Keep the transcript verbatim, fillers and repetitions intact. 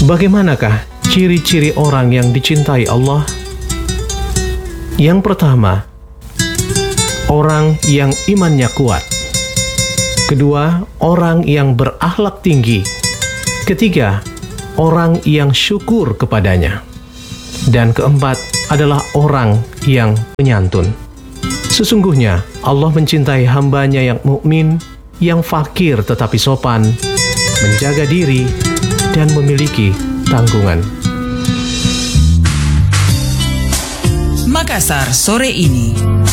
Bagaimanakah ciri-ciri orang yang dicintai Allah? Yang pertama, orang yang imannya kuat. Kedua, orang yang berakhlak tinggi. Ketiga, orang yang syukur kepadanya. Dan keempat adalah orang yang penyantun. Sesungguhnya Allah mencintai hambanya yang mukmin, yang fakir tetapi sopan, menjaga diri, dan memiliki tanggungan. Makassar sore ini.